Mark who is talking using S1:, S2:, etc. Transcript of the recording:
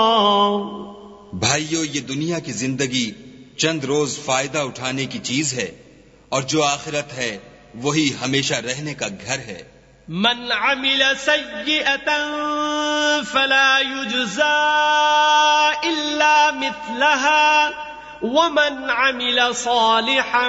S1: भाइयों, ये दुनिया की जिंदगी चंद रोज फायदा उठाने की चीज है और जो आखिरत है वही हमेशा रहने का घर है।
S2: मन अमिल सय्यअतन फला युज्जा इल्ला मिथलहा वमन अमिल सालिहन